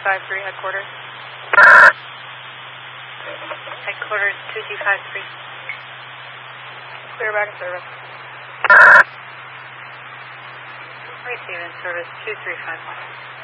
2253, headquarters. Headquarters 2253. Clear back in service. Receiving service 2351.